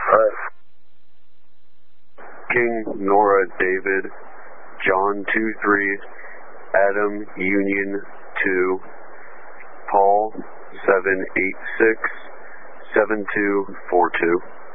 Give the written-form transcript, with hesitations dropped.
Alright. King Nora David, John 2-3, Adam Union 2, Paul 786-7242.